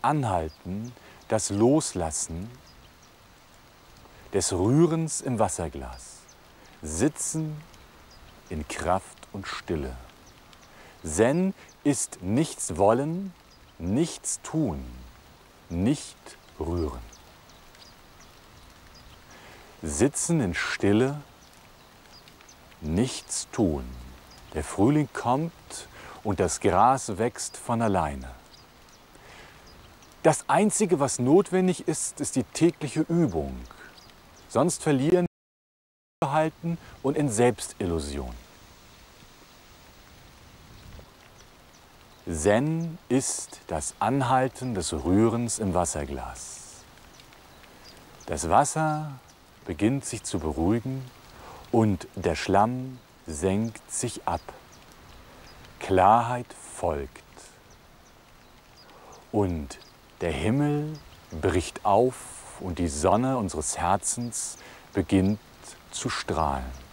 Anhalten, das Loslassen des Rührens im Wasserglas. Sitzen in Kraft und Stille. Zen ist nichts wollen, nichts tun, nicht rühren. Sitzen in Stille, nichts tun. Der Frühling kommt und das Gras wächst von alleine. Das Einzige, was notwendig ist, ist die tägliche Übung. Sonst verlieren wir Verhalten und in Selbstillusion. Zen ist das Anhalten des Rührens im Wasserglas. Das Wasser beginnt sich zu beruhigen und der Schlamm senkt sich ab. Klarheit folgt. Und der Himmel bricht auf und die Sonne unseres Herzens beginnt zu strahlen.